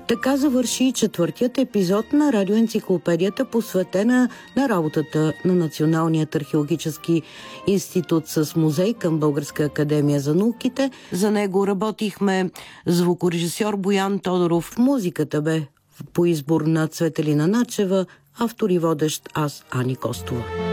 Така завърши четвъртият епизод на радиоенциклопедията, посветена на работата на Националният археологически институт с музей към Българска академия за науките. За него работихме звукорежисьор Боян Тодоров. Музиката бе по избор на Цветелина Начева, автор и водещ аз, Ани Костова.